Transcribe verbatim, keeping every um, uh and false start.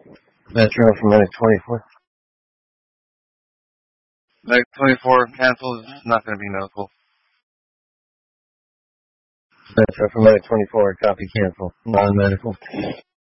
Metro for Medic twenty-four. Medic twenty-four cancels. It's not going to be medical. Metro for Medic twenty-four. Copy cancel. Non-medical.